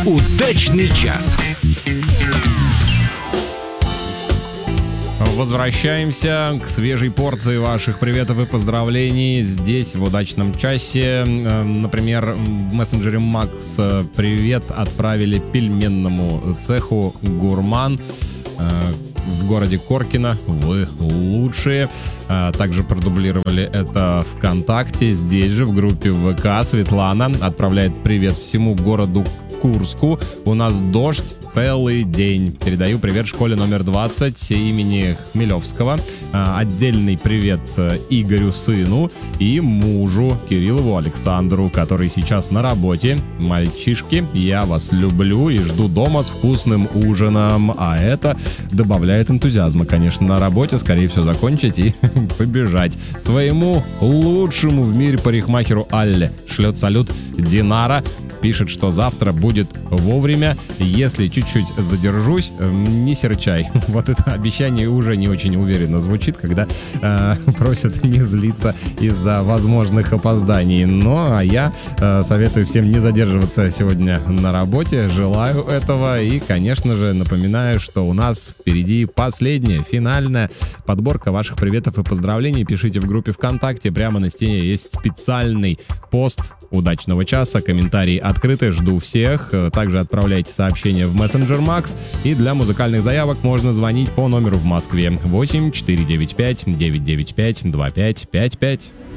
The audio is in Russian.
Удачный час. Возвращаемся к свежей порции ваших приветов и поздравлений здесь, в удачном часе. Например, в мессенджере Макс привет отправили пельменному цеху «Гурман» в городе Коркино. Вы лучшие. Также продублировали это ВКонтакте. Здесь же в группе ВК Светлана отправляет привет всему городу Курску. У нас дождь целый день. Передаю привет школе номер 20 имени Хмелевского. Отдельный привет Игорю, сыну, и мужу Кириллову Александру, который сейчас на работе. Мальчишки, я вас люблю и жду дома с вкусным ужином. А это добавляет энтузиазма, конечно, на работе. Скорее всего, закончить и побежать. Своему лучшему в мире парикмахеру Алле шлет салют Динара. Пишет, что завтра будет вовремя. Если чуть-чуть задержусь, не серчай. Вот это обещание уже не очень уверенно звучит, когда просят не злиться из-за возможных опозданий. Ну, а я советую всем не задерживаться сегодня на работе. Желаю этого. И, конечно же, напоминаю, что у нас впереди последняя, финальная подборка ваших приветов и поздравлений. Пишите в группе ВКонтакте. Прямо на стене есть специальный пост удачного часа. Комментарии открыты, жду всех. Также отправляйте сообщения в мессенджер Макс. И для музыкальных заявок можно звонить по номеру в Москве 8 495 995 2555.